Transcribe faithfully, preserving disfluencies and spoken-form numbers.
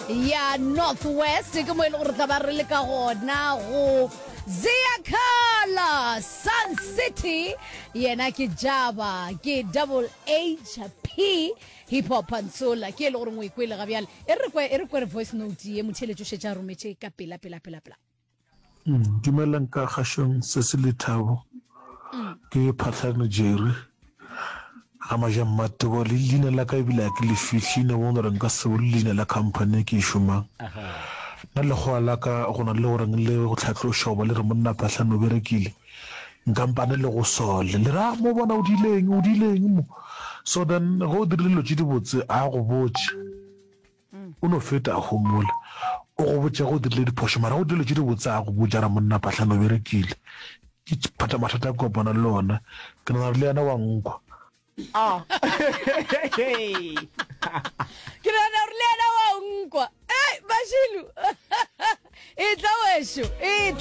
ya Northwest ke mo ile gore tla ba re le ka gona go Ziyakhala Sun City yena ke Java ke double H P hip hop pansola ke le gore mo ikwele ga bjale e re kwe e re kwe voice note ye motheletšo šetša rometše ka pela pela pela pela mm dumelang ka khashong se se lethabo ke phatlhano jere ga maja mmatebo le lina la ka ebile ke le fihlile mo re nka se lina la company ke shumang na le go ala ka go na le gore le go tlhatlo shoba le re monna phatlhano berekile nkampane le go sole le ra mo bona o dileng o dileng mo so then go direlo tšedi botse a go botse o no feta go mola o go botse go dirile diphoso mara go direlo tšedi botse a go botsa ra monna phatlhano berekile ke phata mathata go bona le ona ke na le yana wa nkwa ah ke na re le yana wa nkwa eh bashilu e tla wesho e